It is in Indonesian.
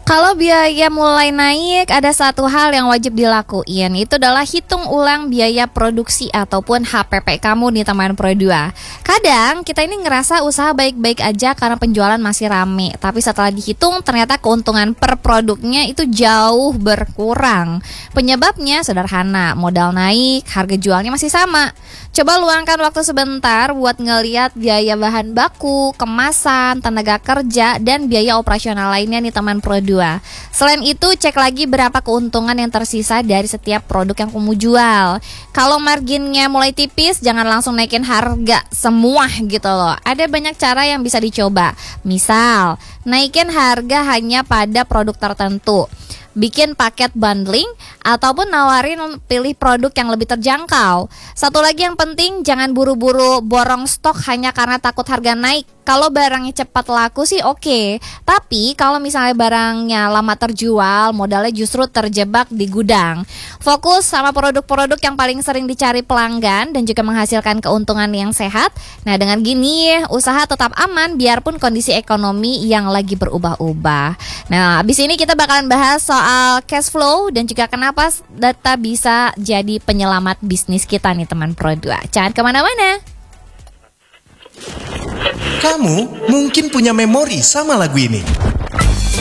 Kalau biaya mulai naik, ada satu hal yang wajib dilakuin. Itu adalah hitung ulang biaya produksi ataupun HPP kamu nih teman Pro2. Kadang kita ini ngerasa usaha baik-baik aja karena penjualan masih rame, tapi setelah dihitung ternyata keuntungan per produknya itu jauh berkurang. Penyebabnya sederhana, modal naik, harga jualnya masih sama. Coba luangkan waktu sebentar buat ngeliat biaya bahan baku, kemasan, tenaga kerja, dan biaya operasional lainnya nih teman Pro2. Selain itu, cek lagi berapa keuntungan yang tersisa dari setiap produk yang kamu jual. Kalau marginnya mulai tipis, jangan langsung naikin harga semua gitu loh. Ada banyak cara yang bisa dicoba. Misal, naikin harga hanya pada produk tertentu, bikin paket bundling, ataupun nawarin pilih produk yang lebih terjangkau. Satu lagi yang penting, jangan buru-buru borong stok hanya karena takut harga naik. Kalau barangnya cepat laku sih oke. Tapi kalau misalnya barangnya lama terjual, modalnya justru terjebak di gudang. Fokus sama produk-produk yang paling sering dicari pelanggan dan juga menghasilkan keuntungan yang sehat. Nah, dengan gini usaha tetap aman biarpun kondisi ekonomi yang lagi berubah-ubah. Nah, abis ini kita bakalan bahas soal cash flow dan juga kenapa data bisa jadi penyelamat bisnis kita nih teman Pro2. Jangan kemana-mana. Kamu mungkin punya memori sama lagu ini.